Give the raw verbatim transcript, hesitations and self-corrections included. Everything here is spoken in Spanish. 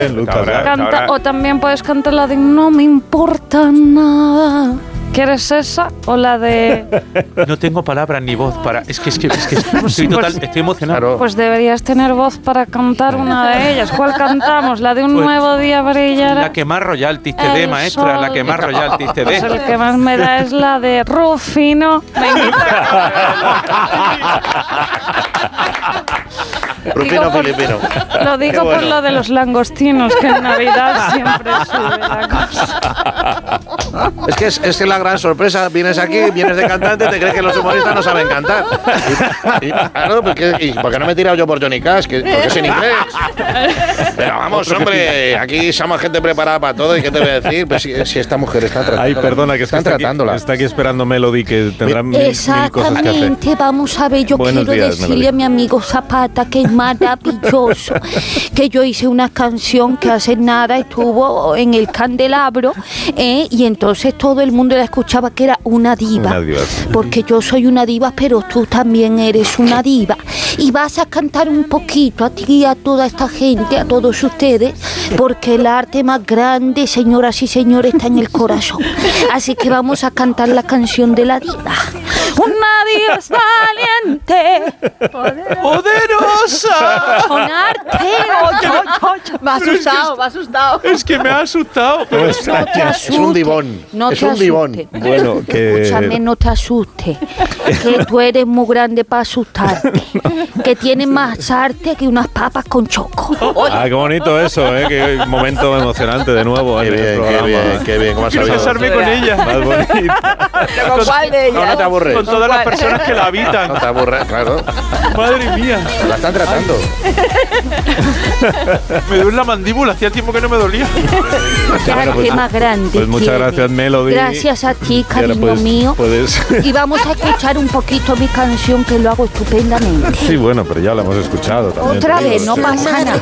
Lucas, Ahora, Canta, ahora- o también puedes cantar la de No me importa nada. ¿Quieres esa o la de...? No tengo palabras ni voz para... Es que, es que, es que estoy, total, estoy emocionado. Claro. Pues deberías tener voz para cantar una de ellas. ¿Cuál cantamos? ¿La de Un Pues, nuevo día brillará? La que más royalties te dé, El maestra, la sol. que más royalties te Pues dé. el que más me da es la de Rufino. Me Rufino Digo por- filipino. Lo digo Qué bueno. por lo de los langostinos, que en Navidad siempre sube la cosa. Es que es, es la gran sorpresa. Vienes aquí, vienes de cantante, te crees que los humoristas no saben cantar. Y, y, claro, porque, y ¿por qué no me he tirado yo por Johnny Cash? Que, porque es en inglés. Pero vamos, hombre, aquí somos gente preparada para todo. ¿Y qué te voy a decir? Pues si, si esta mujer está tratando. Ay, perdona, que es que están está aquí, tratándola. está aquí esperando Melody, que tendrá mil, mil cosas que hacer. Exactamente, vamos a ver, yo Buenos quiero días, decirle Melody. a mi amigo Zapata que es maravilloso, que yo hice una canción que hace nada estuvo en el candelabro, ¿eh? Y entonces todo el mundo la escuchaba que era una diva, Una diva, sí. porque yo soy una diva, pero tú también eres una diva, y vas a cantar un poquito a ti y a toda esta gente, a todos ustedes, porque el arte más grande, señoras y señores, está en el corazón, así que vamos a cantar la canción de la diva. Una diva es valiente, ¡Poderosa! con arte. Me ha asustado, me ha asustado. Es que me ha asustado. ¿Cómo No está? te Es un asustes, divón. no Es te un divón. asustes. Bueno, que... Escúchame, no te asustes, que tú eres muy grande para asustarte, que tienes más arte que unas papas con choco. Ah, qué bonito eso, ¿eh? Qué momento emocionante de nuevo Qué en el bien, qué programa. bien, qué bien. ¿Cómo has Quiero sabido? casarme con ella. Más bonito. ¿Con cuál de ellas? No, no te aburres. Con todas las personas que la habitan. No te aburres, claro. Madre mía. La están tratando. Me duele la mandíbula. Hacía tiempo que no me dolía. Qué arte más grande. Pues muchas tienes. gracias, Melody. Gracias a ti, Y ahora cariño puedes- mío. puedes- Y vamos a escuchar un poquito mi canción, que lo hago estupendamente. Sí, bueno, pero ya la hemos escuchado también. Otra vez, no pasa nada.